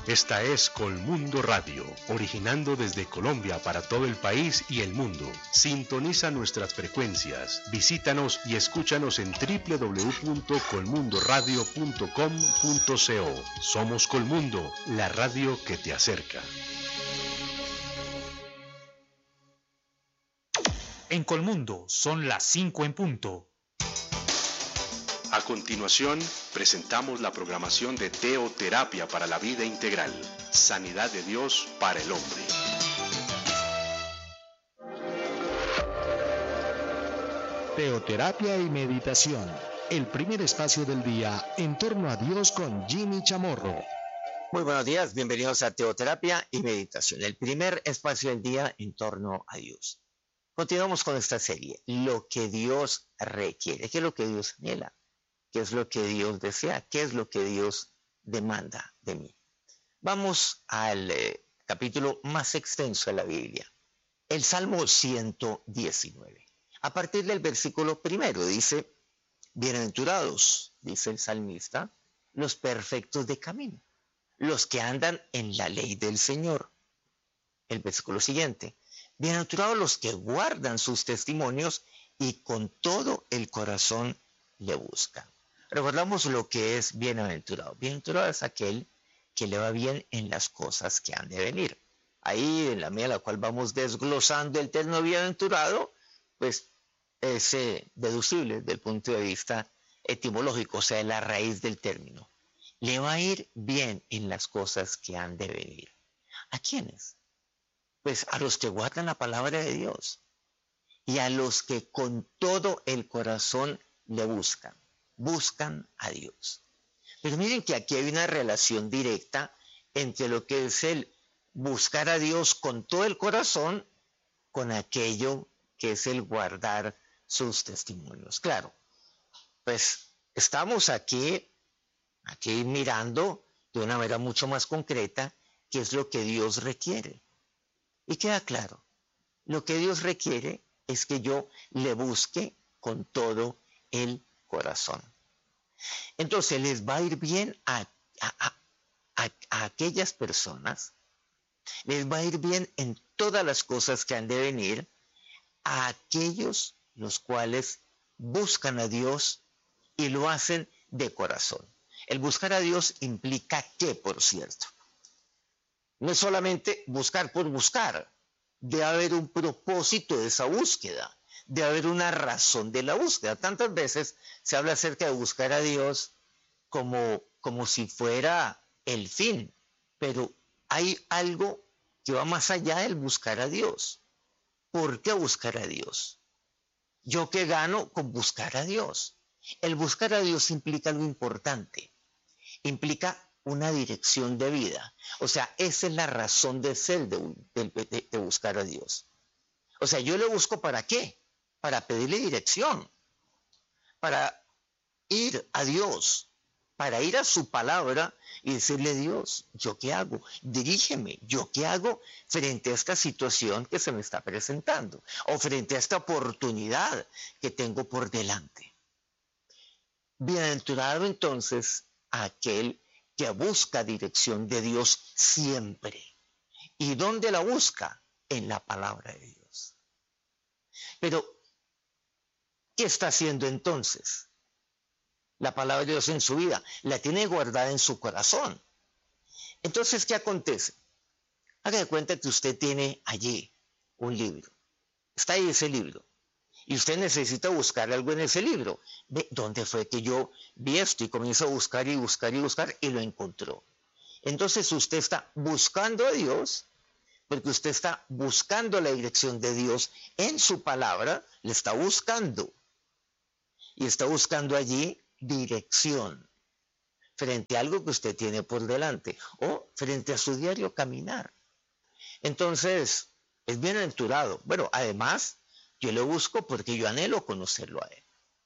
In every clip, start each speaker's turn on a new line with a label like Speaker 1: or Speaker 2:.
Speaker 1: Esta es Colmundo Radio, originando desde Colombia para todo el país y el mundo. Sintoniza nuestras frecuencias, visítanos y escúchanos en www.colmundoradio.com.co. Somos Colmundo, la radio que te acerca.
Speaker 2: En Colmundo son las 5 en punto.
Speaker 1: A continuación, presentamos la programación de Teoterapia para la Vida Integral, Sanidad de Dios para el Hombre.
Speaker 3: Teoterapia y meditación, el primer espacio del día en torno a Dios con Jimmy Chamorro.
Speaker 4: Muy buenos días, bienvenidos a Teoterapia y meditación, el primer espacio del día en torno a Dios. Continuamos con esta serie, lo que Dios requiere, qué es lo que Dios anhela. ¿Qué es lo que Dios desea? ¿Qué es lo que Dios demanda de mí? Vamos al capítulo más extenso de la Biblia, el Salmo 119. A partir del versículo primero dice, bienaventurados, dice el salmista, los perfectos de camino, los que andan en la ley del Señor. El versículo siguiente, bienaventurados los que guardan sus testimonios y con todo el corazón le buscan. Recordamos lo que es bienaventurado. Bienaventurado es aquel que le va bien en las cosas que han de venir. Ahí, en la medida en la cual vamos desglosando el término bienaventurado, pues es deducible desde el punto de vista etimológico, o sea, la raíz del término. Le va a ir bien en las cosas que han de venir. ¿A quiénes? Pues a los que guardan la palabra de Dios y a los que con todo el corazón le buscan a Dios. Pero miren que aquí hay una relación directa entre lo que es el buscar a Dios con todo el corazón, con aquello que es el guardar sus testimonios. Claro, pues estamos aquí mirando de una manera mucho más concreta qué es lo que Dios requiere. Y queda claro, lo que Dios requiere es que yo le busque con todo el corazón. Entonces les va a ir bien a aquellas personas, les va a ir bien en todas las cosas que han de venir, a aquellos los cuales buscan a Dios y lo hacen de corazón. El buscar a Dios implica ¿qué, por cierto? No es solamente buscar por buscar, debe haber un propósito de esa búsqueda. Debe haber una razón de la búsqueda. Tantas veces se habla acerca de buscar a Dios como si fuera el fin, pero hay algo que va más allá del buscar a Dios. ¿Por qué buscar a Dios? ¿Yo qué gano con buscar a Dios? El buscar a Dios implica algo importante, implica una dirección de vida. O sea, esa es la razón de ser de buscar a Dios. O sea, yo le busco ¿para qué? Para pedirle dirección, para ir a Dios, para ir a su palabra y decirle, Dios, ¿yo qué hago? Dirígeme, ¿yo qué hago frente a esta situación que se me está presentando? O frente a esta oportunidad que tengo por delante. Bienaventurado entonces aquel que busca dirección de Dios siempre. ¿Y dónde la busca? En la palabra de Dios. Pero ¿qué está haciendo entonces? La palabra de Dios en su vida, la tiene guardada en su corazón. Entonces, ¿qué acontece? Haga de cuenta que usted tiene allí un libro. Está ahí ese libro. Y usted necesita buscar algo en ese libro. ¿Ve dónde fue que yo vi esto? Y comienza a buscar y buscar y buscar y lo encontró. Entonces usted está buscando a Dios, porque usted está buscando la dirección de Dios en su palabra, le está buscando. Y está buscando allí dirección frente a algo que usted tiene por delante o frente a su diario caminar. Entonces, es bienaventurado. Bueno, además, yo lo busco porque yo anhelo conocerlo a Él.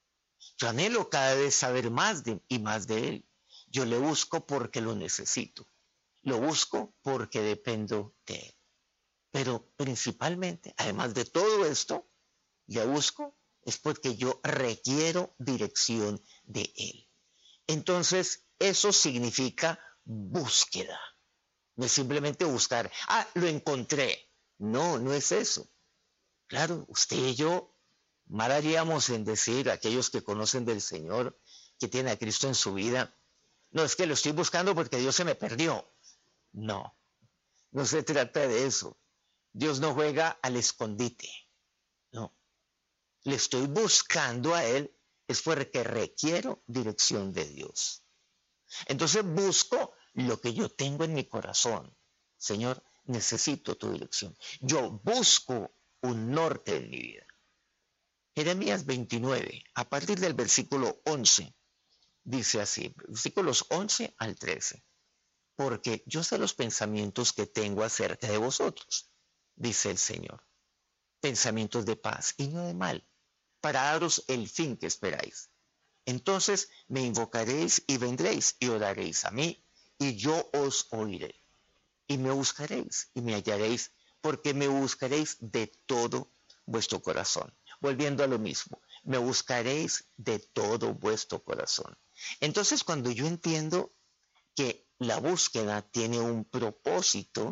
Speaker 4: Yo anhelo cada vez saber más y más de Él. Yo le busco porque lo necesito. Lo busco porque dependo de Él. Pero principalmente, además de todo esto, le busco es porque yo requiero dirección de Él. Entonces, eso significa búsqueda. No es simplemente buscar, lo encontré. No, no es eso. Claro, usted y yo mal haríamos en decir a aquellos que conocen del Señor, que tienen a Cristo en su vida, no, es que lo estoy buscando porque Dios se me perdió. No, no se trata de eso. Dios no juega al escondite. No, le estoy buscando a Él es porque requiero dirección de Dios. Entonces busco lo que yo tengo en mi corazón. Señor, necesito tu dirección. Yo busco un norte en mi vida. Jeremías 29, a partir del versículo 11, dice así, versículos 11 al 13. Porque yo sé los pensamientos que tengo acerca de vosotros, dice el Señor. Pensamientos de paz y no de mal, para daros el fin que esperáis. Entonces me invocaréis y vendréis y oraréis a mí, y yo os oiré. Y me buscaréis y me hallaréis, porque me buscaréis de todo vuestro corazón. Volviendo a lo mismo, me buscaréis de todo vuestro corazón. Entonces, cuando yo entiendo que la búsqueda tiene un propósito,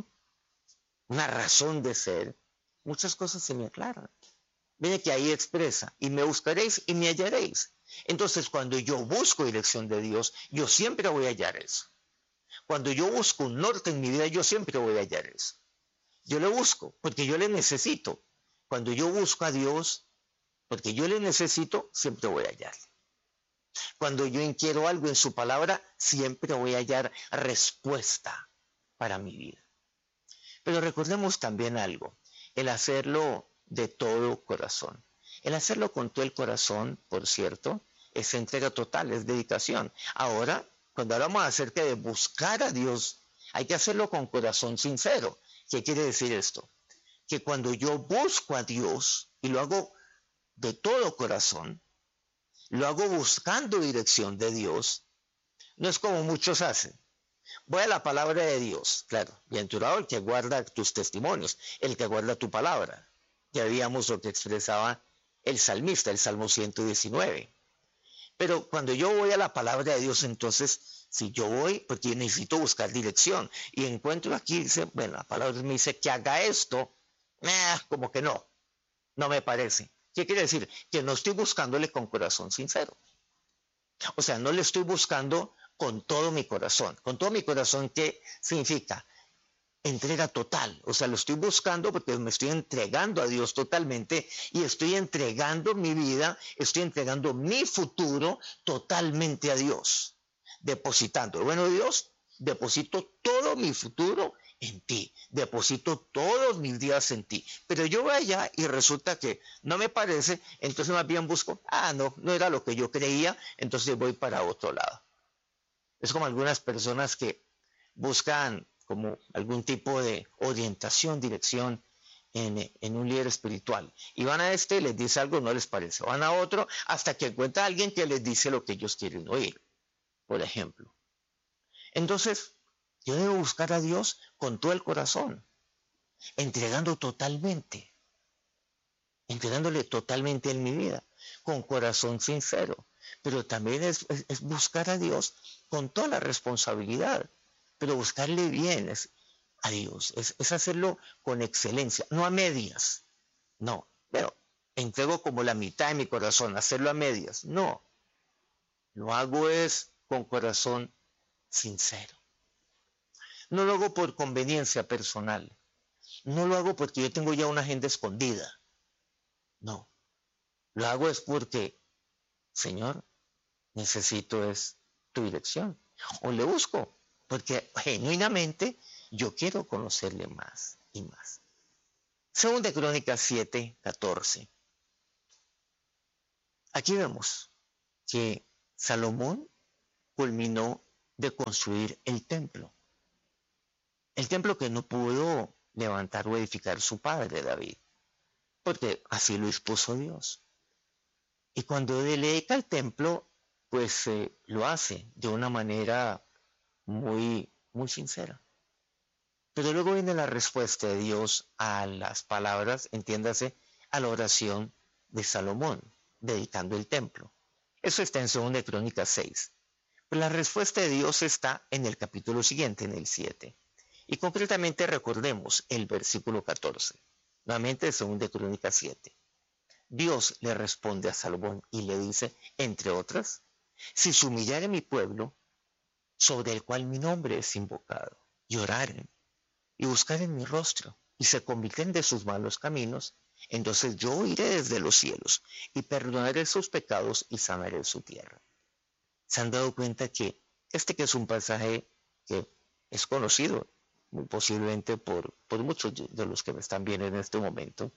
Speaker 4: una razón de ser, muchas cosas se me aclaran. Mire que ahí expresa, y me buscaréis y me hallaréis. Entonces, cuando yo busco dirección de Dios, yo siempre voy a hallar eso. Cuando yo busco un norte en mi vida, yo siempre voy a hallar eso. Yo lo busco porque yo le necesito. Cuando yo busco a Dios, porque yo le necesito, siempre voy a hallarle. Cuando yo quiero algo en su palabra, siempre voy a hallar respuesta para mi vida. Pero recordemos también algo, el hacerlo de todo corazón. El hacerlo con todo el corazón, por cierto, es entrega total, es dedicación. Ahora, cuando hablamos acerca de buscar a Dios, hay que hacerlo con corazón sincero. ¿Qué quiere decir esto? Que cuando yo busco a Dios y lo hago de todo corazón, lo hago buscando dirección de Dios, no es como muchos hacen. Voy a la palabra de Dios, claro, bienaventurado el que guarda tus testimonios, el que guarda tu palabra. Ya veíamos lo que expresaba el salmista, el Salmo 119. Pero cuando yo voy a la palabra de Dios, entonces, si yo voy, porque yo necesito buscar dirección, y encuentro aquí, dice, bueno, la palabra me dice que haga esto, como que no me parece. ¿Qué quiere decir? Que no estoy buscándole con corazón sincero. O sea, no le estoy buscando con todo mi corazón. Con todo mi corazón, ¿qué significa? Entrega total. O sea, lo estoy buscando porque me estoy entregando a Dios totalmente y estoy entregando mi vida, estoy entregando mi futuro totalmente a Dios. Depositando. Bueno, Dios, deposito todo mi futuro en ti, deposito todos mis días en ti, pero yo voy allá y resulta que no me parece, entonces más bien busco, no era lo que yo creía, entonces voy para otro lado. Es como algunas personas que buscan como algún tipo de orientación, dirección en un líder espiritual, y van a y les dice algo, no les parece, van a otro hasta que encuentra a alguien que les dice lo que ellos quieren oír, por ejemplo. Entonces, yo debo buscar a Dios con todo el corazón, entregándole totalmente en mi vida, con corazón sincero. Pero también es buscar a Dios con toda la responsabilidad, pero buscarle bien a Dios, es hacerlo con excelencia, no a medias, no, pero entrego como la mitad de mi corazón, hacerlo a medias, no, lo hago es con corazón sincero. No lo hago por conveniencia personal. No lo hago porque yo tengo ya una agenda escondida. No. Lo hago es porque, Señor, necesito es tu dirección. O le busco porque genuinamente yo quiero conocerle más y más. Segunda de Crónicas 7, 14. Aquí vemos que Salomón culminó de construir el templo. El templo que no pudo levantar o edificar su padre David, porque así lo dispuso Dios. Y cuando dedica el templo, pues lo hace de una manera muy, muy sincera. Pero luego viene la respuesta de Dios a las palabras, entiéndase, a la oración de Salomón, dedicando el templo. Eso está en 2 de Crónicas 6. Pero la respuesta de Dios está en el capítulo siguiente, en el 7. Y concretamente recordemos el versículo 14, nuevamente según de Crónicas 7. Dios le responde a Salomón y le dice, entre otras, si se humillare mi pueblo, sobre el cual mi nombre es invocado, y oraren, y buscaren mi rostro, y se convierten de sus malos caminos, entonces yo iré desde los cielos, y perdonaré sus pecados y sanaré su tierra. ¿Se han dado cuenta que que es un pasaje que es conocido, muy posiblemente por muchos de los que me están viendo en este momento?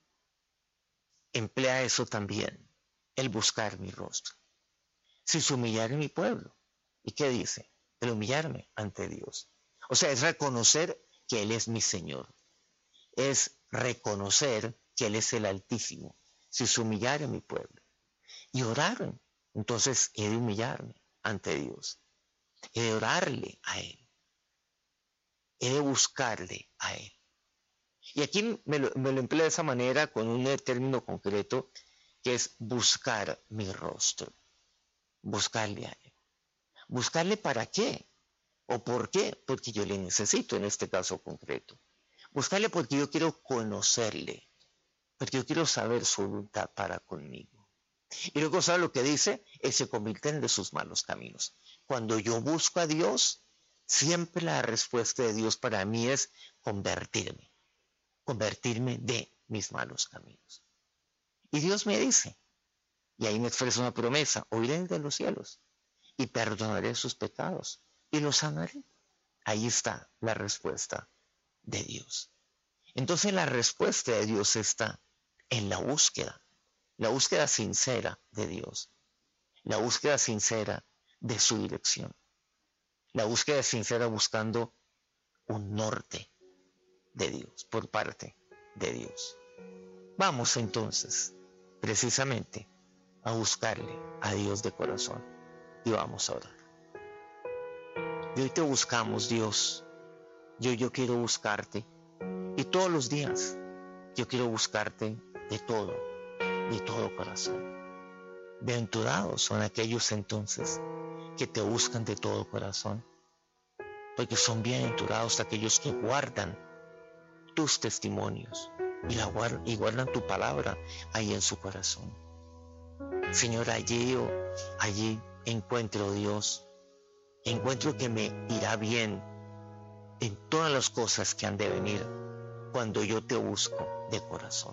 Speaker 4: Emplea eso también, el buscar mi rostro. Si se humillare mi pueblo, ¿y qué dice? El humillarme ante Dios. O sea, es reconocer que Él es mi Señor. Es reconocer que Él es el Altísimo. Si se humillare mi pueblo. Y orar, entonces he de humillarme ante Dios. He de orarle a Él. He de buscarle a Él. Y aquí me lo empleo de esa manera con un término concreto que es buscar mi rostro. Buscarle a Él. ¿Buscarle para qué? ¿O por qué? Porque yo le necesito en este caso concreto. Buscarle porque yo quiero conocerle, porque yo quiero saber su voluntad para conmigo. Y luego, ¿sabe lo que dice? Él se convierten de sus malos caminos. Cuando yo busco a Dios, siempre la respuesta de Dios para mí es convertirme de mis malos caminos. Y Dios me dice, y ahí me expresa una promesa, oiré de los cielos y perdonaré sus pecados y los sanaré. Ahí está la respuesta de Dios. Entonces la respuesta de Dios está en la búsqueda sincera de Dios, la búsqueda sincera de su dirección, la búsqueda sincera buscando un norte de Dios, por parte de Dios. Vamos entonces, precisamente, a buscarle a Dios de corazón y vamos a orar. Y hoy te buscamos, Dios. Yo quiero buscarte y todos los días yo quiero buscarte de todo corazón. Bienaventurados son aquellos entonces que te buscan de todo corazón, porque son bienaventurados aquellos que guardan tus testimonios y guardan tu palabra ahí en su corazón. Señor, allí encuentro, Dios, encuentro que me irá bien en todas las cosas que han de venir cuando yo te busco de corazón.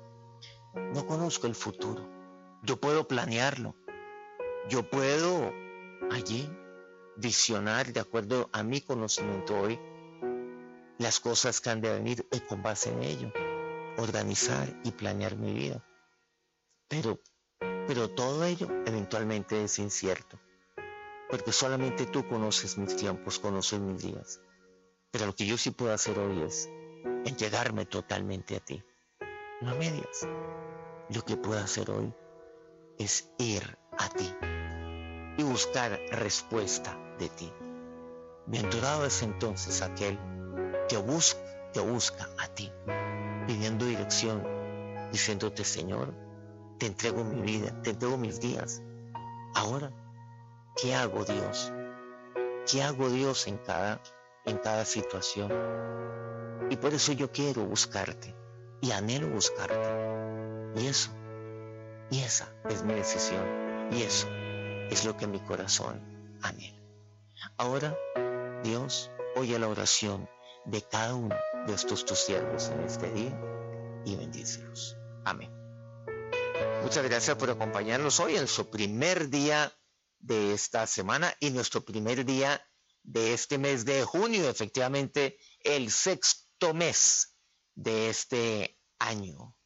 Speaker 4: No conozco el futuro, yo puedo planearlo, yo puedo allí visionar de acuerdo a mi conocimiento hoy las cosas que han de venir y con base en ello organizar y planear mi vida. Pero todo ello eventualmente es incierto, porque solamente tú conoces mis tiempos, conoces mis días. Pero lo que yo sí puedo hacer hoy es entregarme totalmente a ti, no a medias. Lo que puedo hacer hoy es ir a ti y buscar respuesta de ti. Bienaventurado es entonces aquel que busca a ti, pidiendo dirección, diciéndote, Señor, te entrego mi vida, te entrego mis días. Ahora, ¿qué hago, Dios? ¿Qué hago, Dios, en cada situación? Y por eso yo quiero buscarte y anhelo buscarte. Y esa es mi decisión, y eso es lo que mi corazón anhela. Ahora, Dios, oye la oración de cada uno de estos tus siervos en este día y bendícelos. Amén. Muchas gracias por acompañarnos hoy en su primer día de esta semana y nuestro primer día de este mes de junio, efectivamente el sexto mes de este año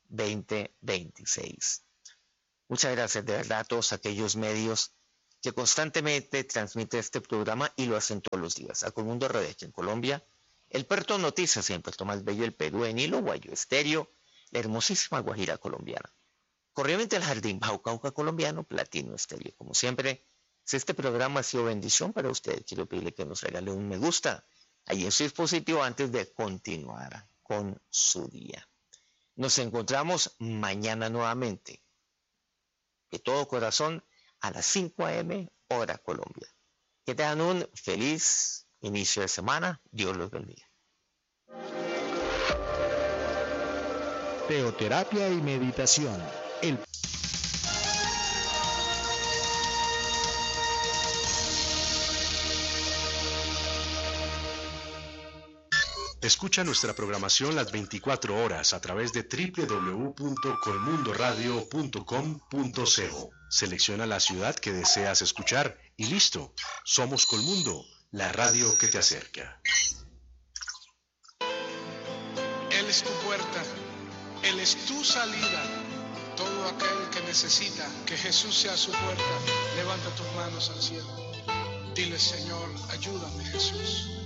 Speaker 4: 2026. Muchas gracias de verdad a todos aquellos medios que constantemente transmiten este programa y lo hacen todos los días. A Colmundo Radio en Colombia, el Puerto Noticias en Puerto Más Bello, el Perú, en Hilo, Guayo Estéreo, la hermosísima Guajira colombiana. Corriente el Jardín Bajo Cauca colombiano, Platino Estéreo. Como siempre, si este programa ha sido bendición para usted, quiero pedirle que nos regale un me gusta ahí en su dispositivo antes de continuar con su día. Nos encontramos mañana nuevamente, de todo corazón, a las 5 a.m. hora Colombia. Que tengan un feliz inicio de semana. Dios los bendiga.
Speaker 3: Teoterapia y meditación.
Speaker 1: Escucha nuestra programación las 24 horas a través de www.colmundoradio.com.co. Selecciona la ciudad que deseas escuchar y listo, somos Colmundo, la radio que te acerca.
Speaker 5: Él es tu puerta, Él es tu salida. Todo aquel que necesita que Jesús sea su puerta, levanta tus manos al cielo. Dile, Señor, ayúdame, Jesús.